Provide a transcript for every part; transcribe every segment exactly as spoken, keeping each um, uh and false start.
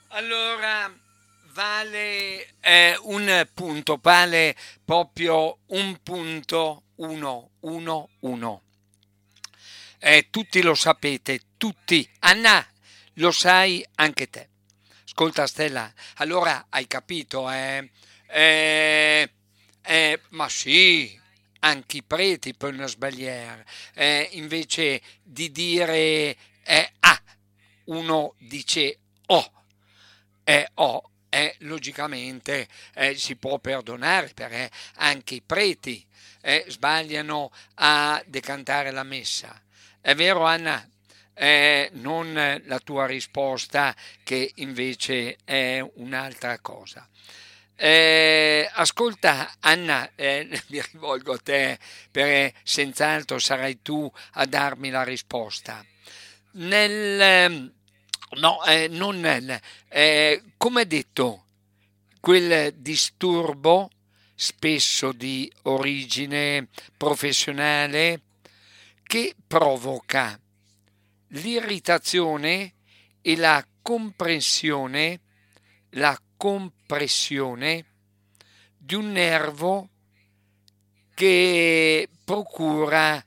Allora, vale eh, un punto, vale proprio un punto, uno, uno, uno. Eh, tutti lo sapete, tutti. Anna, lo sai anche te. Ascolta Stella, allora hai capito, eh? Eh, eh, ma sì, anche i preti possono sbagliare. Eh, invece di dire eh, ah, uno dice oh, e oh, e logicamente eh, si può perdonare perché anche i preti eh, sbagliano a decantare la messa. È vero, Anna? Eh, non la tua risposta, che invece è un'altra cosa. Eh, ascolta, Anna, eh, mi rivolgo a te perché senz'altro sarai tu a darmi la risposta. Nel, ehm, no, eh, non nel, eh, come detto, quel disturbo, spesso di origine professionale, che provoca l'irritazione e la comprensione, la compressione di un nervo che procura,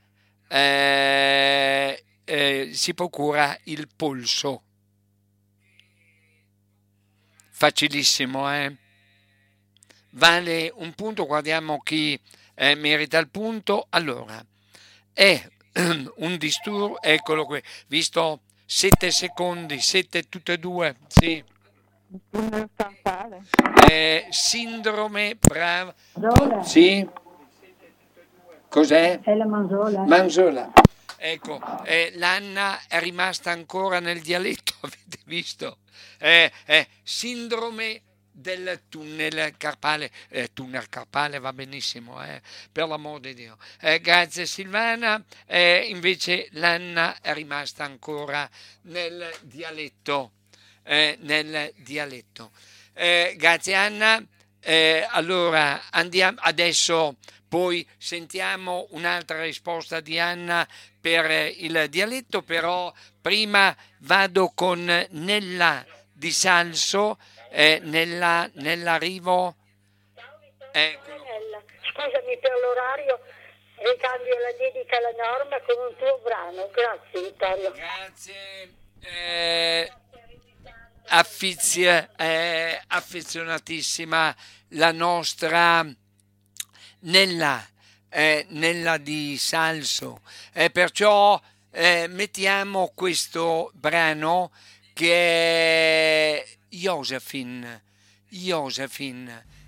eh, eh, si procura il polso. Facilissimo, eh? Vale un punto, guardiamo chi eh, merita il punto. Allora, è un disturbo, eccolo qui, visto sette secondi, sette tutte e due, sì. Tunnel carpale. Eh, sindrome, brava, co- Manzola, sì, cos'è? è la manzola. Manzola. Ecco, eh, l'Anna è rimasta ancora nel dialetto, avete visto? Eh, eh, sindrome del tunnel carpale, eh, tunnel carpale va benissimo, eh, per l'amor di Dio. Eh, grazie Silvana, eh, invece l'Anna è rimasta ancora nel dialetto, eh, nel dialetto. Eh, grazie Anna. Eh, allora andiamo adesso, poi sentiamo un'altra risposta di Anna per il dialetto, però prima vado con Nella di Salso, eh, nella, nell'arrivo. Ciao Vittorio, Eccolo qua. Marinella. Scusami per l'orario, ricambio la dedica alla norma con un tuo brano. Grazie Vittorio. Grazie. Eh, affizia- eh, affezionatissima la nostra nella, eh, nella di Salso. E perciò eh, mettiamo questo brano che è Josephine. Josephine.